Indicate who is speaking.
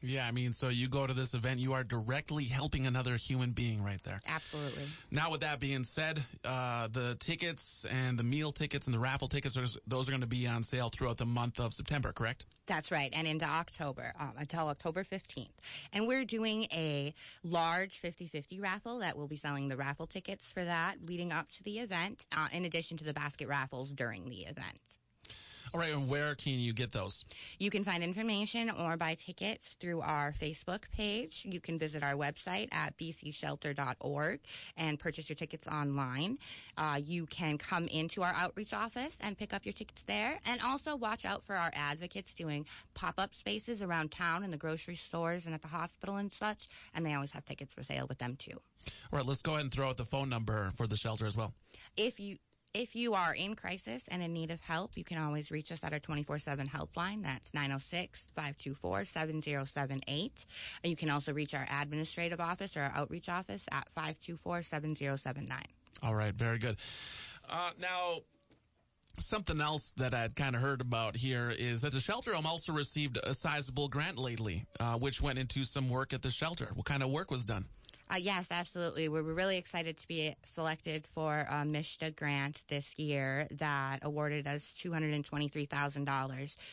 Speaker 1: Yeah, I mean, so you go to this event, you are directly helping another human being right there.
Speaker 2: Absolutely.
Speaker 1: Now, with that being said, the tickets and the meal tickets and the raffle tickets, those are going to be on sale throughout the month of September, correct?
Speaker 2: That's right, and into October, until October 15th. And we're doing a large 50-50 raffle that will be selling the raffle tickets for that leading up to the event, in addition to the basket raffles during the event.
Speaker 1: All right, and where can you get those?
Speaker 2: You can find information or buy tickets through our Facebook page. You can visit our website at bcshelter.org and purchase your tickets online. You can come into our outreach office and pick up your tickets there. And also watch out for our advocates doing pop-up spaces around town in the grocery stores and at the hospital and such. And they always have tickets for sale with them too.
Speaker 1: All right, let's go ahead and throw out the phone number for the shelter as well.
Speaker 2: If you are in crisis and in need of help, you can always reach us at our 24/7 helpline. That's 906-524-7078. And you can also reach our administrative office or our outreach office at 524-7079.
Speaker 1: All right, very good. Now, something else that I'd kind of heard about here is that the shelter also received a sizable grant lately, which went into some work at the shelter. What kind of work was done?
Speaker 2: Yes, absolutely. We were really excited to be selected for a MSHDA grant this year that awarded us $223,000